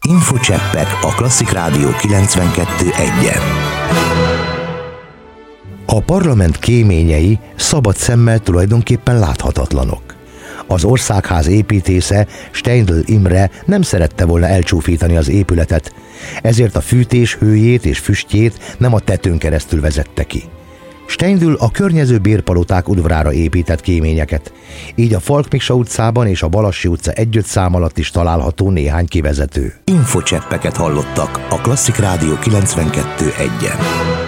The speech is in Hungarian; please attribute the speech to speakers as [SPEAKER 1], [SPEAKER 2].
[SPEAKER 1] Infocseppek a Klasszik Rádió 92.1-en. A parlament kéményei szabad szemmel tulajdonképpen láthatatlanok. Az Országház építésze, Steindl Imre nem szerette volna elcsúfítani az épületet, ezért a fűtés hőjét és füstjét nem a tetőn keresztül vezette ki. Steindl a környező bérpaloták udvarára épített kéményeket, így a Falk Miksa utcában és a Balassi utca 1-5 szám alatt is található néhány kivezető. Infocseppeket hallottak a Klasszik Rádió 92.1-en.